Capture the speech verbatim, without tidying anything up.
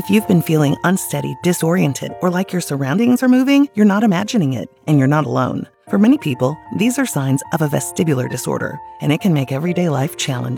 If you've been feeling unsteady, disoriented, or like your surroundings are moving, you're not imagining it, and you're not alone. For many people, these are signs of a vestibular disorder, and it can make everyday life challenging.